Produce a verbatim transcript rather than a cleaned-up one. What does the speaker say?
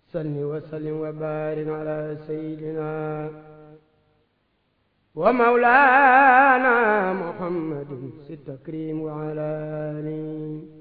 صل وسلم وبارك على سيدنا ومولانا محمد في التكريم وعلى آله